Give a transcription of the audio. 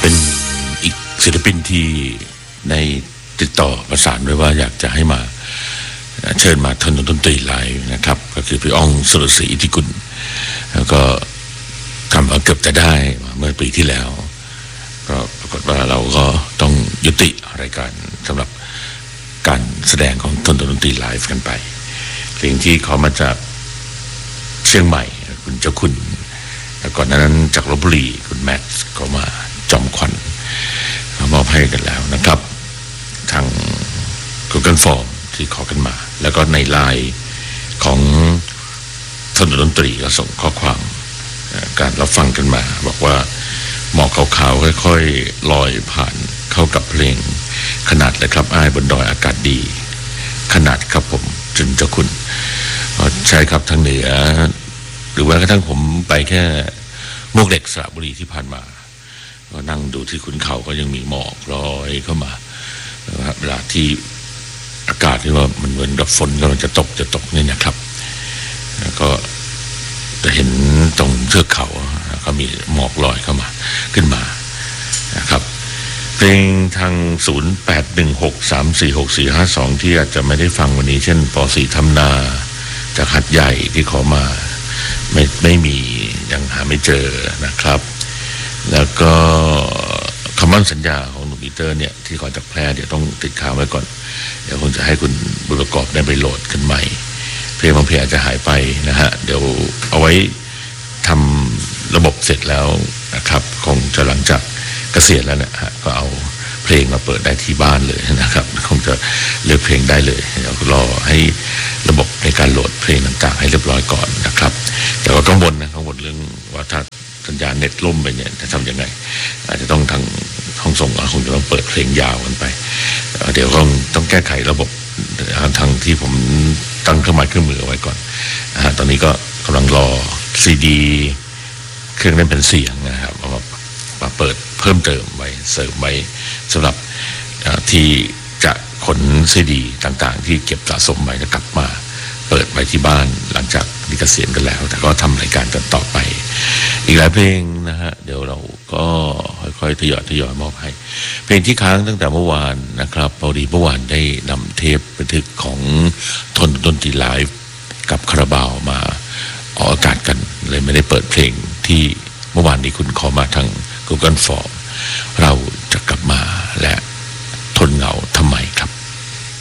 เป็นอีกศิลปินที่ในติดต่อประสานไว้ว่าอยากจะให้มาเชิญมาทำดนตรีไลฟ์นะครับก็คือพี่อ้องสุรศรีอิทธิกุลแล้วก็ทำมาเกือบจะได้เมื่อปีที่แล้วก็ปรากฏว่าเราก็ต้องยุติรายการสำหรับการแสดงของทนดนตรีไลฟ์กันไปเพลงที่เขามาจากเชียงใหม่คุณเจ้าคุณแล้วก่อนนั้นจากลพบุรีคุณแม็กซ์ก็มาจอมขวัญมอบให้กันแล้วนะครับทาง Google Form ที่ขอกันมาแล้วก็ในไลน์ของทนดนตรีก็ส่งข้อความการรับฟังกันมาบอกว่าหมอกขาวๆค่อยๆลอยผ่านเข้ากับเพลงขนาดเลยครับอ้ายบนดอยอากาศดีขนาดครับผมจุนเจ้าคุณใช่ครับทางเหนือหรือว่ากระทั่งผมไปแค่มวกเหล็กสระบุรีที่ผ่านมาก็นั่งดูที่ขุนเขาก็ยังมีหมอกลอยเข้ามาเวลาที่อากาศที่ว่ามันเหมือนกับฝนกำลังจะตกนี่นะครับแล้วก็จะเห็นตรงเทือกเขาก็มีหมอกลอยเข้ามาขึ้นมานะครับเพลงทาง0816346452ที่อาจจะไม่ได้ฟังวันนี้เช่นป.4 ทำนาจากหัดใหญ่ที่ขอมาไม่มียังหาไม่เจอนะครับแล้วก็คำมั่นสัญญาของหนุ่มอีเตอร์เนี่ยที่ขอจากแพร่เดี๋ยวต้องติดค้างไว้ก่อนเดี๋ยวคงจะให้คุณบุญประกอบได้ไปโหลดกันใหม่เพลงบางเพลงอาจจะหายไปนะฮะเดี๋ยวเอาไว้ทำระบบเสร็จแล้วนะครับคงจะหลังจากเกษียณแล้วนะฮะก็เอาเพลงมาเปิดได้ที่บ้านเลยนะครับคงจะเลือกเพลงได้เลยเดี๋ยวรอให้ระบบในการโหลดเพลงต่างๆให้เรียบร้อยก่อนนะครับแต่ก็กังวลเรื่องว่าถ้าสัญญาณเน็ตล่มไปเนี่ยจะทำยังไงอาจจะต้องทางห้องส่งคงจะต้องเปิดเพลงยาวกันไปเดี๋ยวต้องแก้ไขระบบทางที่ผมตั้งเครื่องมือเอาไว้ก่อนตอนนี้ก็กำลังรอซีดีเครื่องเล่นเป็นเสียงนะครับมาเปิดเพิ่มเติมไว้เสริมไว้สำหรับที่จะขนซีดีต่างๆที่เก็บสะสมไว้จะกลับมาเปิดไว้ที่บ้านหลังจากนิเกษียณกันแล้วแต่ก็ทำรายการต่อไปอีกหลายเพลงนะฮะเดี๋ยวเราก็ค่อยๆทยอยมอบให้เพลงที่ค้างตั้งแต่เมื่อวานนะครับพอดีเมื่อวานได้นำเทปบันทึกของทนดนตรีไลฟ์กับคาราบาวมาออกอากาศกันเลยไม่ได้เปิดเพลงที่เมื่อวานนี้คุณขอมาทาง Google Form เรา